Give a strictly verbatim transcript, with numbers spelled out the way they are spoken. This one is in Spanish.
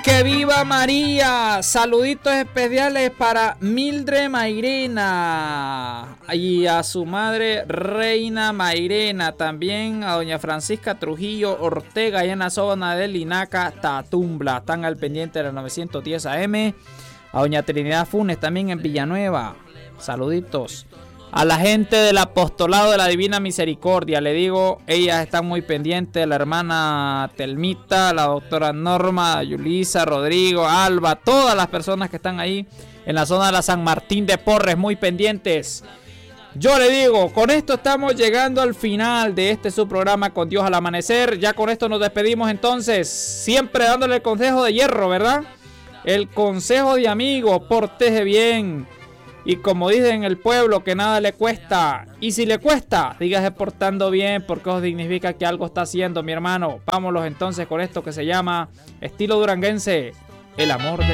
¡Que viva María! Saluditos especiales para Mildred Mairena y a su madre Reina Mairena. También a doña Francisca Trujillo Ortega allá en la zona de Linaca, Tatumbla. Están al pendiente de la novecientos diez A M. A doña Trinidad Funes también en Villanueva. Saluditos. A la gente del Apostolado de la Divina Misericordia, le digo, ellas están muy pendientes, la hermana Telmita, la doctora Norma, Yulisa, Rodrigo, Alba, todas las personas que están ahí en la zona de la San Martín de Porres, muy pendientes. Yo le digo, con esto estamos llegando al final de este su programa Con Dios al Amanecer. Ya con esto nos despedimos entonces, siempre dándole el consejo de hierro, ¿verdad? El consejo de amigo, porteje bien. Y como dicen en el pueblo, que nada le cuesta. Y si le cuesta, dígase portando bien, porque eso significa que algo está haciendo, mi hermano. Vámonos entonces con esto que se llama estilo duranguense, el amor de